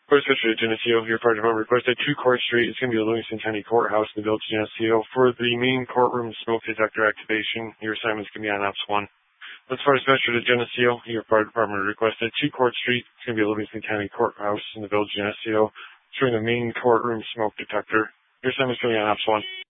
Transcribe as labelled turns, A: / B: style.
A: First District of Geneseo, your fire department requested 2 Court Street. It's going to be the Livingston County Courthouse in the Village of Geneseo. For the main courtroom smoke detector activation, your assignment's going to be on Ops 1. As far as District of Geneseo, your fire department requested 2 Court Street. It's going to be the Livingston County Courthouse in the Village of Geneseo. It's for the main courtroom smoke detector. Your assignment's going to be on Ops 1.